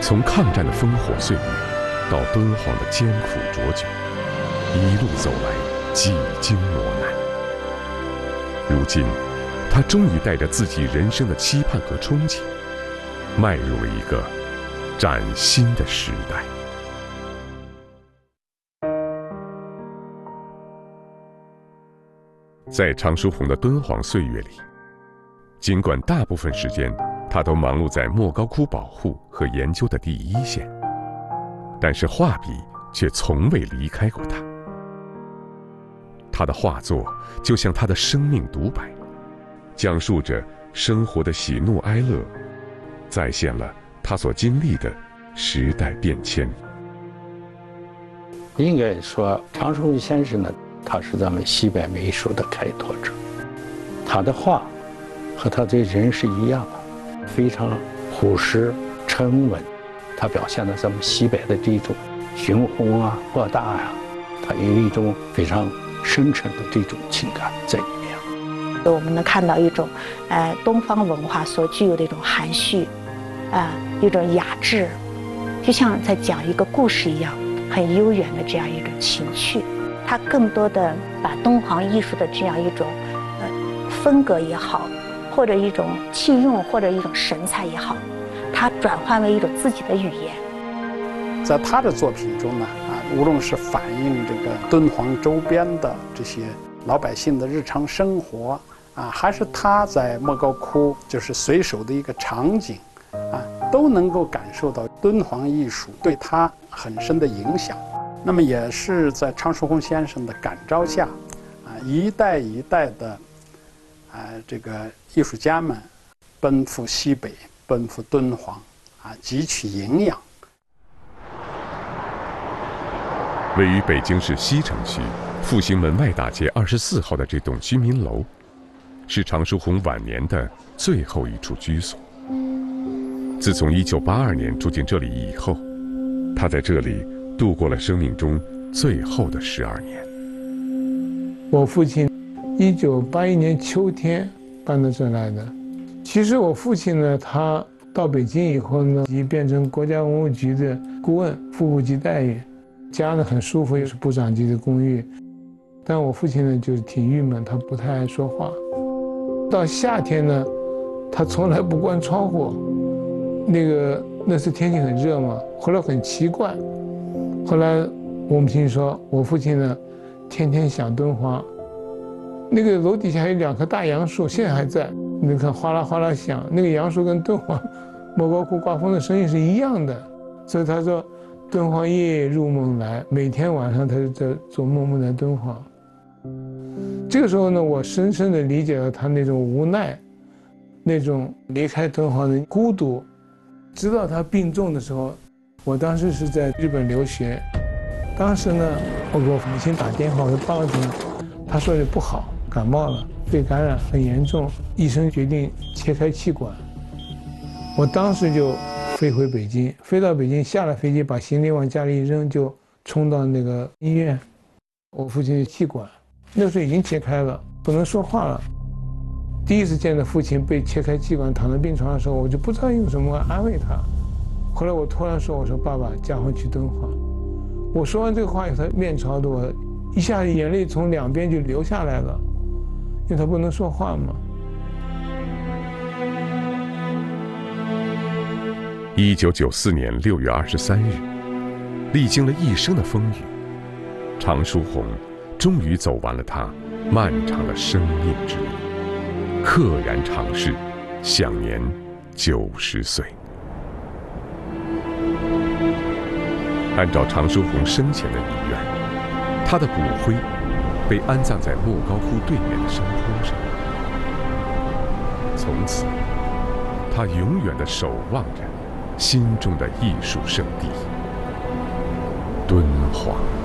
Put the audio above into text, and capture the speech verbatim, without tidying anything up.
从抗战的烽火岁月到敦煌的艰苦卓绝，一路走来几经磨难。如今，他终于带着自己人生的期盼和憧憬，迈入了一个崭新的时代。在常书鸿的敦煌岁月里，尽管大部分时间他都忙碌在莫高窟保护和研究的第一线，但是画笔却从未离开过他。他的画作就像他的生命独白，讲述着生活的喜怒哀乐，再现了他所经历的时代变迁。 应该说，常书鸿先生呢，他是咱们西北美术的开拓者。他的画和他对人是一样的，非常朴实沉稳。他表现了咱们西北的这种雄宏啊、博大呀、啊，他有一种非常深沉的这种情感在里面。 我们能看到一种，呃，东方文化所具有的一种含蓄，啊、呃，一种雅致，就像在讲一个故事一样，很悠远的这样一种情趣。它更多的把敦煌艺术的这样一种，呃，风格也好，或者一种气用，或者一种神采也好，它转换为一种自己的语言。 在他的作品中呢，啊，无论是反映这个敦煌周边的这些老百姓的日常生活啊，还是他在莫高窟就是随手的一个场景啊，都能够感受到敦煌艺术对他很深的影响。那么也是在常书鸿先生的感召下，啊，一代一代的啊这个艺术家们奔赴西北，奔赴敦煌，啊，汲取营养。 位于北京市西城区复兴门外大街二十四号的这栋居民楼，是常书鸿晚年的最后一处居所。自从一九八二年住进这里以后，他在这里度过了生命中最后的十二年。 我父亲一九八一年秋天搬到这来的。其实我父亲呢，他到北京以后呢，已变成国家文物局的顾问，副部级待遇。家呢很舒服，又是部长级的公寓，但我父亲呢就是挺郁闷，他不太爱说话。到夏天呢，他从来不关窗户，那个那时天气很热嘛，后来很奇怪。后来我母亲说，我父亲呢天天想敦煌，那个楼底下还有两棵大杨树，现在还在，你看哗啦哗啦响，那个杨树跟敦煌莫高窟刮风的声音是一样的，所以他说。敦煌夜夜入梦来，每天晚上他就在做梦梦在敦煌。这个时候呢，我深深地理解了他那种无奈，那种离开敦煌的孤独。直到他病重的时候，我当时是在日本留学，当时呢，我给我母亲打电话，我说爸爸怎么？他说的不好，感冒了，肺感染很严重，医生决定切开气管。我当时就。飞回北京，飞到北京，下了飞机，把行李往家里一扔，就冲到那个医院。我父亲的气管那时候已经切开了，不能说话了。第一次见到父亲被切开气管躺在病床上的时候，我就不知道用什么安慰他。后来我突然说：“我说爸爸，家回去敦煌。”我说完这个话以后，他面朝着我，一下子眼泪从两边就流下来了，因为他不能说话嘛。 一九九四年六月二十三日，历经了一生的风雨，常书鸿终于走完了他漫长的生命之路，溘然长逝，享年九十岁。按照常书鸿生前的遗愿，他的骨灰被安葬在莫高窟对面的山坡上。从此，他永远地守望着心中的艺术圣地——敦煌。